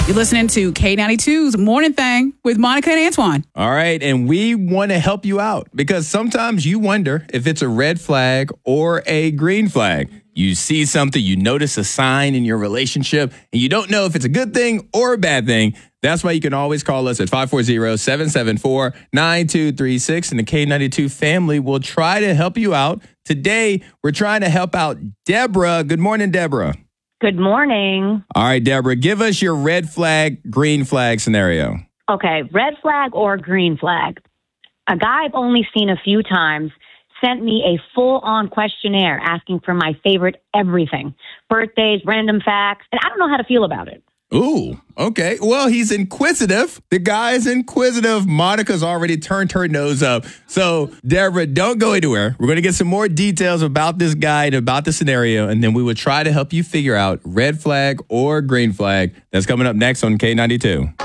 You're listening to K92's Morning Thing with Monica and Antoine. All right, and we want to help you out because sometimes you wonder if it's a red flag or a green flag. You see something, you notice a sign in your relationship, and you don't know if it's a good thing or a bad thing. That's why you can always call us at 540-774-9236, and the K92 family will try to help you out. Today, we're trying to help out Deborah. Good morning, Deborah. Good morning. All right, Deborah, give us your red flag, green flag scenario. Okay, red flag or green flag. A guy I've only seen a few times sent me a full-on questionnaire asking for my favorite everything, birthdays, random facts, and I don't know how to feel about it. Ooh, okay. Well, he's inquisitive. The guy is inquisitive. Monica's already turned her nose up. So, Deborah, don't go anywhere. We're going to get some more details about this guy and about the scenario, and then we will try to help you figure out red flag or green flag. That's coming up next on K92.